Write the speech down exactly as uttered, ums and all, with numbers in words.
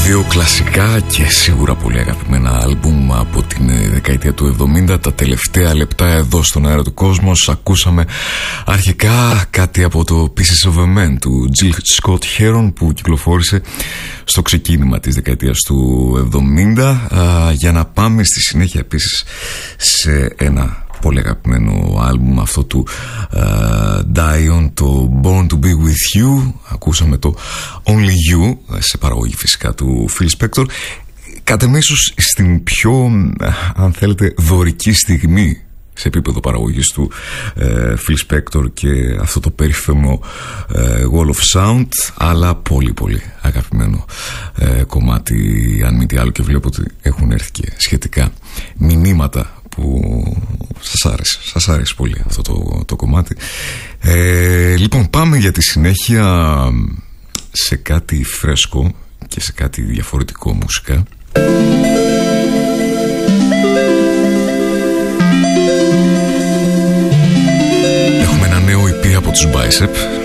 Δύο κλασικά και σίγουρα πολύ αγαπημένα άλμπουμ από την δεκαετία του εβδομήντα. Τα τελευταία λεπτά εδώ στον αέρα του Κόσμος ακούσαμε αρχικά κάτι από το Pieces of a Man του Jill Scott Heron, που κυκλοφόρησε στο ξεκίνημα της δεκαετίας του εβδομήντα, α, για να πάμε στη συνέχεια επίσης σε ένα πολύ αγαπημένο άλμπουμ, αυτό του uh, Dion, το Born to Be With You. Ακούσαμε το Only You, σε παραγωγή φυσικά του Phil Spector, κατ' εμέσως στην πιο, αν θέλετε, δωρική στιγμή σε επίπεδο παραγωγής του uh, Phil Spector και αυτό το περίφημο uh, Wall of Sound, αλλά πολύ πολύ αγαπημένο uh, κομμάτι, αν μη τι άλλο, και βλέπω ότι έχουν έρθει και σχετικά μηνύματα που σας άρεσε, σας άρεσε πολύ αυτό το, το κομμάτι. Ε, λοιπόν, πάμε για τη συνέχεια σε κάτι φρέσκο και σε κάτι διαφορετικό μουσικά. Έχουμε ένα νέο ι πι από τους Bicep.